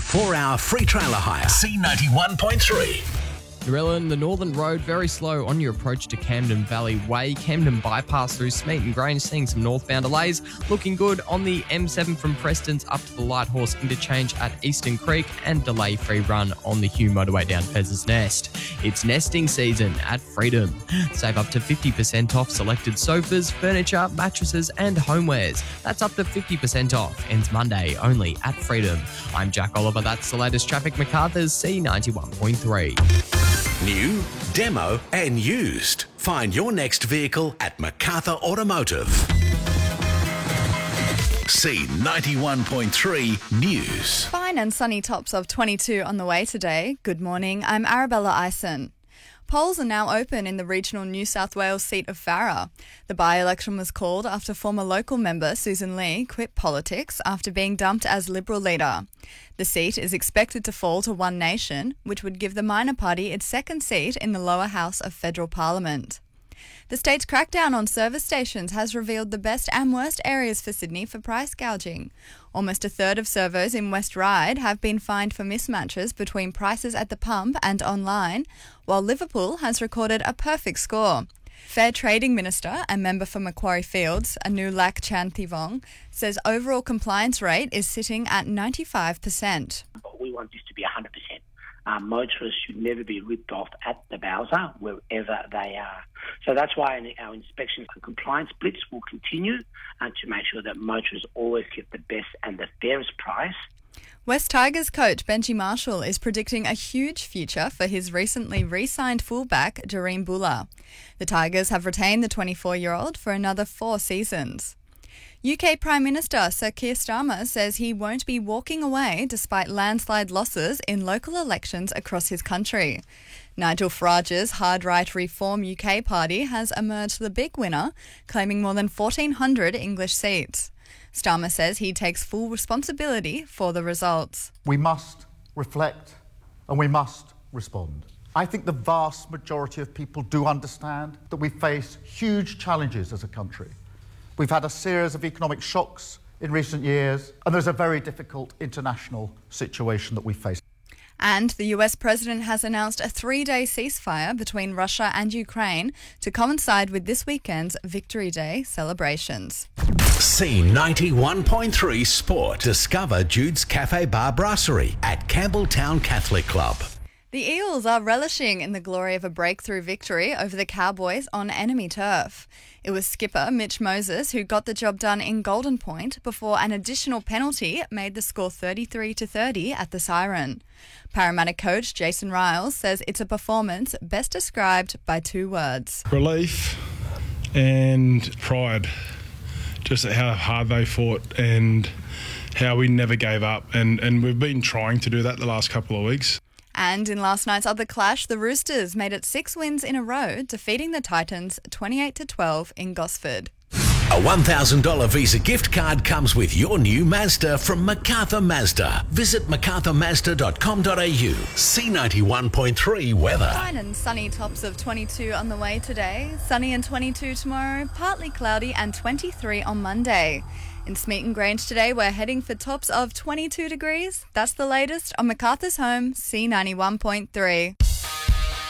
4-hour free trailer hire. C91.3. Narellan, the Northern Road, very slow on your approach to Camden Valley Way. Camden bypass through Smeaton Grange, seeing some northbound delays. Looking good on the M7 from Preston's up to the Light Horse interchange at Eastern Creek, and delay-free run on the Hume motorway down Fezzes Nest. It's nesting season at Freedom. Save up to 50% off selected sofas, furniture, mattresses and homewares. That's up to 50% off. Ends Monday only at Freedom. I'm Jack Oliver. That's the latest traffic. MacArthur's C91.3. New, demo and used. Find your next vehicle at MacArthur Automotive. C91.3 News. Fine and sunny tops of 22 on the way today. Good morning, I'm Arabella Ison. Polls are now open in the regional New South Wales seat of Farrer. The by-election was called after former local member Susan Lee quit politics after being dumped as Liberal leader. The seat is expected to fall to One Nation, which would give the minor party its second seat in the lower house of federal parliament. The state's crackdown on service stations has revealed the best and worst areas for Sydney for price gouging. Almost a third of servos in West Ryde have been fined for mismatches between prices at the pump and online, while Liverpool has recorded a perfect score. Fair Trading Minister and member for Macquarie Fields, Anulak Chanthivong, says overall compliance rate is sitting at 95%. We want this to be 100%. Motorists should never be ripped off at the Bowser, wherever they are. So that's why our inspections and compliance blitz will continue to make sure that motorists always get the best and the fairest price. West Tigers coach Benji Marshall is predicting a huge future for his recently re-signed fullback, Jareem Buller. The Tigers have retained the 24-year-old for another 4 seasons. UK Prime Minister Sir Keir Starmer says he won't be walking away despite landslide losses in local elections across his country. Nigel Farage's Hard Right Reform UK party has emerged the big winner, claiming more than 1,400 English seats. Starmer says he takes full responsibility for the results. We must reflect and we must respond. I think the vast majority of people do understand that we face huge challenges as a country. We've had a series of economic shocks in recent years, and there's a very difficult international situation that we face. And the US president has announced a 3-day ceasefire between Russia and Ukraine to coincide with this weekend's Victory Day celebrations. C91.3 Sport. Discover Jude's Cafe Bar Brasserie at Campbelltown Catholic Club. The Eels are relishing in the glory of a breakthrough victory over the Cowboys on enemy turf. It was skipper Mitch Moses who got the job done in Golden Point before an additional penalty made the score 33-30 at the Siren. Parramatta coach Jason Riles says it's a performance best described by 2 words. Relief and pride. Just how hard they fought and how we never gave up. And we've been trying to do that the last couple of weeks. And in last night's other clash, the Roosters made it 6 wins in a row, defeating the Titans 28-12 in Gosford. A $1,000 Visa gift card comes with your new Mazda from MacArthur Mazda. Visit macarthurmazda.com.au. C91.3 weather. Fine and sunny, tops of 22 on the way today. Sunny and 22 tomorrow, partly cloudy and 23 on Monday. In Smeaton Grange today, we're heading for tops of 22 degrees. That's the latest on MacArthur's Home, C91.3.